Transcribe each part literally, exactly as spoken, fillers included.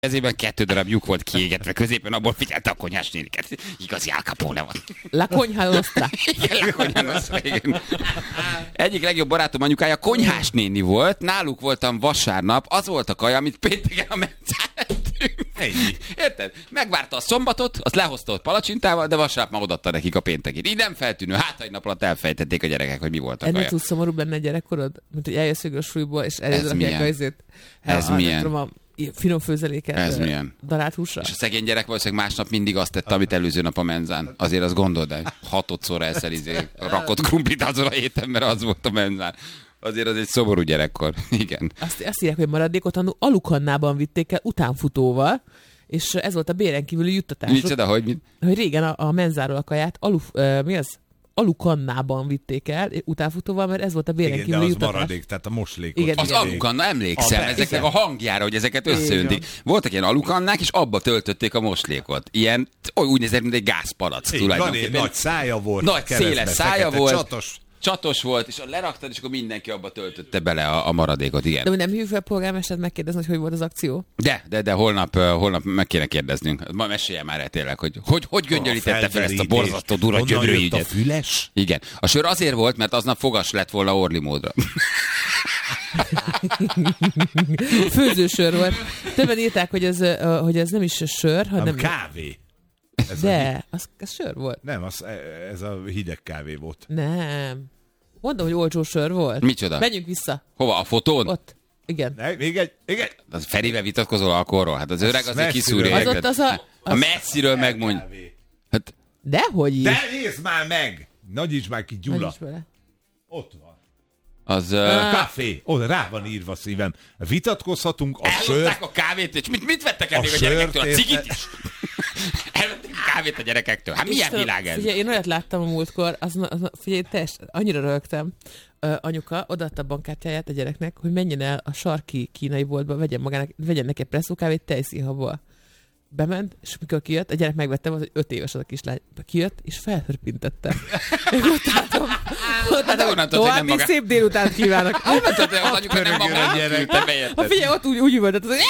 kezében kettő darab lyuk volt kiégetve középen, abból figyelte a konyhás néniket. Igazi Al Capone van. La Konyha Nostra. Igen, La Konyha Nostra, igen. Egyik legjobb barátom anyukája konyhás néni volt, náluk voltam vasárnap, az volt a kaja, amit pénteken a mencán ettünk. Ennyi. Érted? Megvárta a szombatot, azt lehozta ott palacsintával, de vasárnap már odaadta nekik a péntekét. Így nem feltűnő, hát egy nap alatt elfejtették a gyerekek, hogy mi volt a kaja. Ennek túl szomorú benne a gyerekkorod? Mint hogy eljössz végül a súlyból, és eljössz a izét. Ez a, milyen? Tudom, a finom főzeléket. Ez milyen? Darált húsra. És a szegény gyerek valószínűleg másnap mindig azt tette, amit előző nap a menzán. Azért azt gondold el, hatodszor eszel izé, rakott krumplit azon a héten, mert az volt a menzán. Azért az egy szomorú gyerekkor. Igen. Azt, azt írják, hogy maradékot annó alukannában vitték el utánfutóval, és ez volt a béren kívüli juttatás. Micsoda, hogy mit? Hogy régen a, a menzáról a kaját alu, uh, mi az? alukannában vitték el utánfutóval, mert ez volt a béren igen, kívüli de az juttatás. maradék, tehát a moslékot. Igen, Az igen. alukanna, emlékszem, A ezeknek igen. a hangjára, hogy ezeket összeöntik. Voltak ilyen alukannák, és abba töltötték a moslékot. Ilyen, oly úgy nézett, mint egy gázpalack Így van, tulajdonképpen. nagy szája volt. Nagy, keresztbe széles szája fekete, volt. Csatos. Csatos volt, és leraktad, és akkor mindenki abba töltötte bele a, a maradékot, igen. De hogy nem hívjuk fel a polgármestert megkérdezni, hogy hogy volt az akció? De, de, de holnap, uh, holnap meg kéne kérdeznünk. Ma mesélje már el tényleg, hogy hogy, hogy göngyölítette fel ezt a borzasztó dura Honnan gyönyörű jött a ügyet. füles? Igen. A sör azért volt, mert aznap fogas lett volna Orli módra. Főzősör volt. Többen írták, hogy ez, uh, hogy ez nem is sör, hanem... Nem kávé. Ez De, az, az sör volt. Nem, az, ez a hideg kávé volt. Nem. Mondom, hogy olcsó sör volt. Micsoda? Menjünk vissza. Hova? A fotón? Ott. Igen. Ne, még egy, még egy. Az Ferivel vitatkozol alkoholról? Hát az öreg azért messziről. kiszúrja. Az érted? ott az a... A messziről megmondja. Kávé. Hát, Dehogy is. De nézd már meg! Nagyíts már ki, Gyula. Nagyíts bele. Ott van. az... Uh, Kávé. Oda rá van írva szívem. Vitatkozhatunk a sör. Ellopták a kávét, és mit, mit vettek el A még a sört gyerekektől? A érte- cigit is? Elvették a kávét a gyerekektől. Hát milyen Istenem, világ ez? Figyelj, én olyat láttam a múltkor, az, az, figyelj, test, annyira rögtem. Uh, anyuka odaadta a bankkártyáját a gyereknek, hogy menjen el a sarki kínai boltba, vegyen, magának, vegyen neki egy presszókávét tejszínhabból. Bement, és mikor kijött, a gyerek megvette, volt, hogy öt éves az a kislány. Kijött, és felhörpintette. Én ott álltam, ott De álltam, honnan tudod, hogy nem további maga- szép délután kívánok. Honnan tudod, hogy az anyuka nem pörögő a maga gyerek. küldte, Ha beérted? figyelj, ott úgy, úgy üvöltött, az,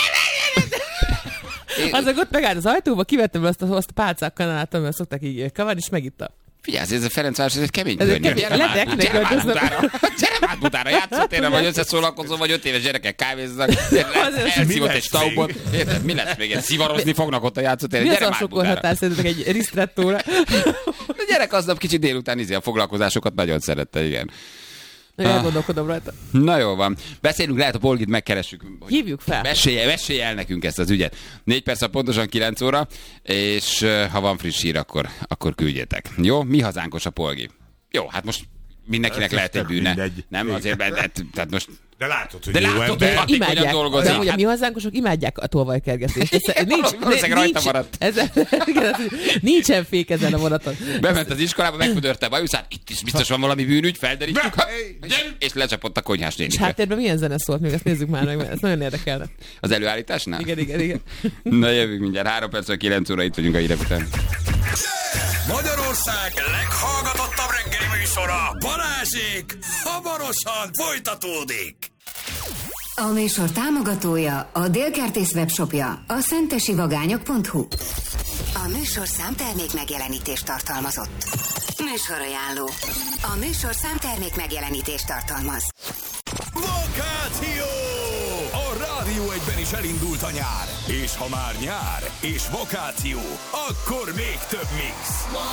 azok ott megállt az ajtóba, kivettem azt a, azt a pálcákkal álltam, mert szokták így kavarni, és megitta. Figyelj, ez a Ferencváros, ez egy kemény Ez egy környék. kemény- Gyere már, ledeknek gyere már öltöznek. Budára. Gyere már Budára, játszótérre, vagy összeszólalkozó, vagy öt éves gyerekek kávéznak. Elszívott mi egy lesz staubot. Érted? Mi lesz még? Szivarozni fognak ott a játszótéren. Mi az Gyere a már sok Budára. korhatár szerintetek egy ristrettóra? A gyerek aznap kicsit délután izé a foglalkozásokat nagyon szerette, igen. Na, elgondolkodom rajta. Na jó van. Beszélünk, lehet a Polgit megkeressük. hogy Hívjuk fel. Mesélj, mesélj el nekünk ezt az ügyet. Négy perc, pontosan kilenc óra, és uh, ha van friss hír, akkor, akkor küldjétek. Jó? Mi hazánkos a Polgi? Jó, hát most mindenkinek Hát, lehet egy tök bűne. mindegy. Nem, Igen. azért, mert, tehát most... De látod, hogy De jó látod, hogy ember. hatékonyan Imádják. dolgozik. De ugye Hát- mi hazánkosok imádják a tolvajkergetést. Ez- Nincs, Valószínűleg rajta nincs, maradt. ezen, igen, nincsen fék ezen a vonaton. Bement az iskolába, megpödörte a bajuszát, itt is biztos van valami bűnügy, felderítjük, Be- ha, és lecsapott a konyhás És nénikre. háttérben milyen zene szólt még? Ezt nézzük már meg, mert ez nagyon érdekelne. Az előállításnál? Igen, igen, igen. Na jövünk mindjárt, három perc, kilenc óra, itt vagyunk a hírek után. Magyarország leghallgatottabb reggeli műsora, Balázsék, hamarosan folytatódik. A műsor támogatója a Dél-Kertész webshopja, a szentesivagányok pont hu. A műsor számtermék megjelenítést tartalmazott. Műsorajánló. A műsor számtermék megjelenítést tartalmaz. Vakáció! A Rádió egyben is elindult a nyár. És ha már nyár és vakáció, akkor még több mix.